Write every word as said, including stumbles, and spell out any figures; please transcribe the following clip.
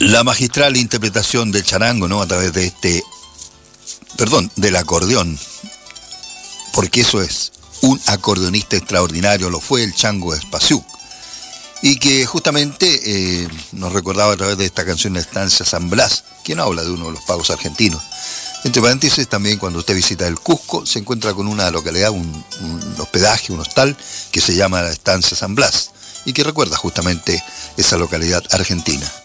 La magistral interpretación del charango, ¿no? A través de este, perdón, del acordeón, porque eso es, un acordeonista extraordinario, lo fue el Chango Espaciú, y que justamente eh, nos recordaba a través de esta canción La Estancia San Blas, que no habla de uno de los pagos argentinos. Entre paréntesis, también cuando usted visita el Cusco, se encuentra con una localidad, un, un hospedaje, un hostal, que se llama La Estancia San Blas, y que recuerda justamente esa localidad argentina.